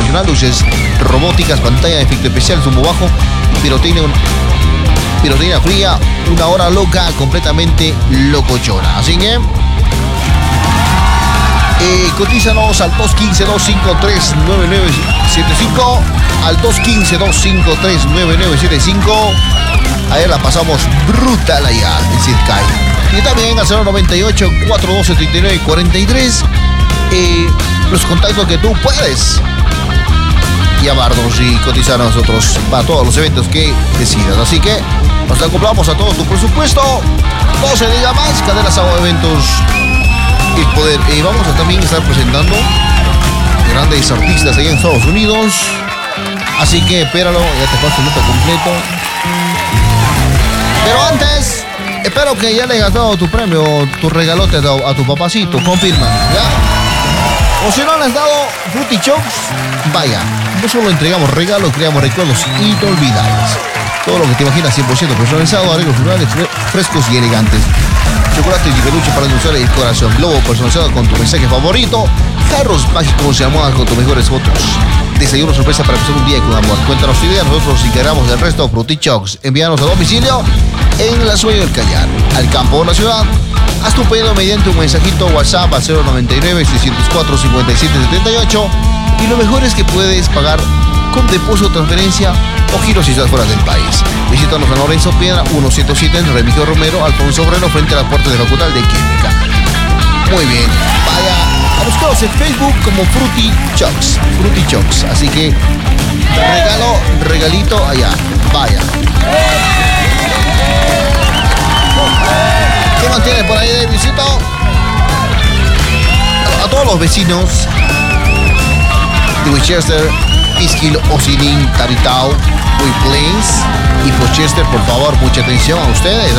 profesional, luces robóticas, pantalla de efecto especial, zumo bajo, pirotecnia fría, una hora loca, completamente locochona. Así que cotízanos al 215-253-9975, al 215-253-9975. Ayer la pasamos brutal allá en Sitcay. Y también al 098-4279-43. Los contactos que tú puedes llamarnos y cotizar a nosotros para todos los eventos que decidas. Así que nos acoplamos a todo tu presupuesto. No se diga más, Cadenas Agua Eventos El Poder. Vamos a también estar presentando grandes artistas allá en Estados Unidos. Así que espéralo, ya te paso el nota completo. Pero antes, espero que ya le hayas dado tu premio, tu regalote a tu papacito. Confirma, ¿ya? O si no le has dado Fruity Chocks, vaya, no solo entregamos regalos, creamos recuerdos inolvidables. Todo lo que te imaginas 100% personalizado, arreglos florales frescos y elegantes. Chocolate y peluche para endulzar el corazón. Globo personalizado con tu mensaje favorito. Jarros mágicos y almohadas con tus mejores fotos. Desayuno sorpresa para empezar un día con amor. Cuéntanos tu idea, nosotros nos encargamos del resto. Fruity Chocks. Envíanos a domicilio en La Sueño del Callao, al campo o la ciudad. Haz tu pedido mediante un mensajito WhatsApp al 099-604-5778. Y lo mejor es que puedes pagar con depósito, transferencia o giro si estás fuera del país. Visítanos en Lorenzo Piedra 107 en Remigio Romero, Alfonso Obrero, frente a la puerta de la Facultad de Química. Muy bien, vaya a buscarlos en Facebook como Fruity Chocks. Fruity Chocks. Así que regalito allá. Vaya. ¿Qué mantiene por ahí, Davidcito? A todos los vecinos de Winchester, Peekskill, Ossining, Taritao, White Plains y Portchester, por favor, mucha atención a ustedes.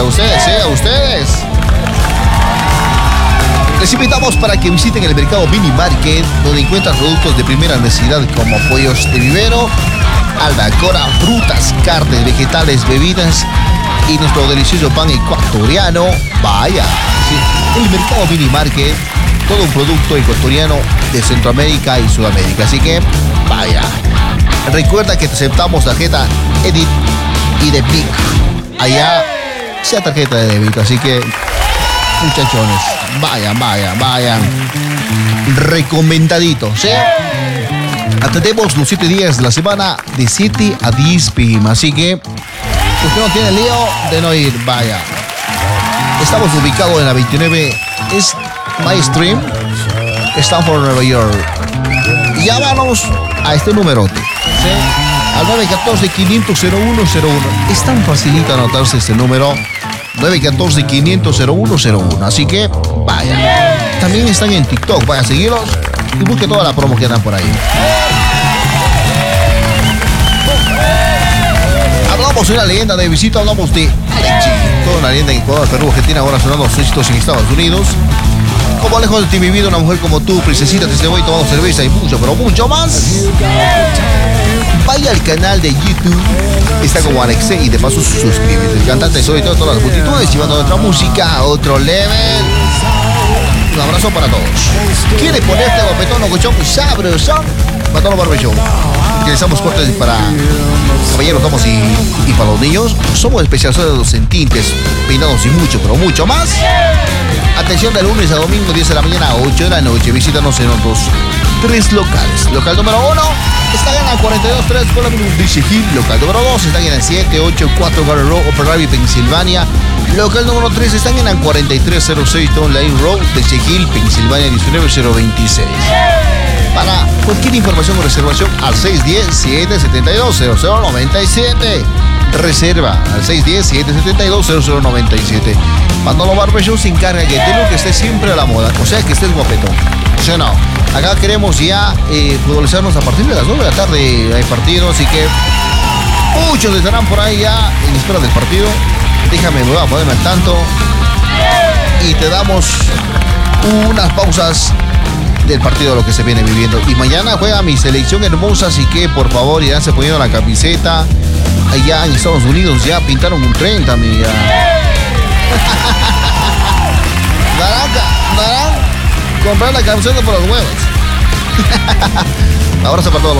Les invitamos para que visiten el mercado Mini Market, donde encuentran productos de primera necesidad como pollos de vivero, albacora, frutas, carnes, vegetales, bebidas y nuestro delicioso pan ecuatoriano. Vaya, sí, el mercado Mini Market, todo un producto ecuatoriano de Centroamérica y Sudamérica. Así que, vaya. Recuerda que te aceptamos tarjeta Edit y de PIC. Allá sea tarjeta de débito. Así que, muchachones, vayan. Recomendadito, ¿sí? Atendemos los 7 días de la semana de 7 a 10 p.m. Así que, usted no tiene lío de no ir, vaya. Estamos ubicados en la 29 East My Stream, Stanford, Nueva York. Llámanos a este numerote, ¿sí? Al 914-500-0101. Es tan facilito anotarse este número, 914-500-0101. Así que, vaya. También están en TikTok, vaya a seguirlos y busque toda la promo que andan por ahí. Hablamos de una leyenda de visita, hablamos de Alex G, toda una leyenda en Ecuador, Perú, Argentina, ahora sonando los éxitos en Estados Unidos. Como lejos de ti mi vida, una mujer como tú, princesita, te voy tomando cerveza y mucho, pero mucho más. Vaya al canal de YouTube, está como Alex G, y de paso suscríbete. El cantante sobre todo todas las multitudes, llevando otra música a otro level. Un abrazo para todos. ¿Quiere ponerte guapetón o cochón sabrosón? Matalo Barbechón. Utilizamos cortes para caballeros, damas y para los niños. Somos especializados en los tintes, peinados y mucho, pero mucho más. Atención de lunes a domingo, 10 de la mañana a 8 de la noche. Visítanos en otros 3 locales. Local número 1 está en la 42-3 por la DC Hill. Local número 2 está en la 784 Garden Road, Upper Ravi, Pensilvania. Local número 3 están en la 4306 Stone Lane Road, DC Hill, Pensilvania 19026. Para cualquier información o reservación al 610-772-0097. Reserva al 610-772-0097. Manolo Barbershop se encarga que te lo que estés siempre a la moda, o sea que estés guapetón. O sea, no. Acá queremos ya futbolizarnos a partir de las 9 de la tarde. Hay partido, así que muchos estarán por ahí ya en espera del partido. Déjame, me voy a ponerme al tanto y te damos unas pausas del partido, lo que se viene viviendo. Y mañana juega mi selección hermosa, así que por favor iránse poniendo la camiseta. Allá en Estados Unidos ya pintaron un tren también ya. Naranja, comprar la camiseta por los huevos. Abrazo para todos.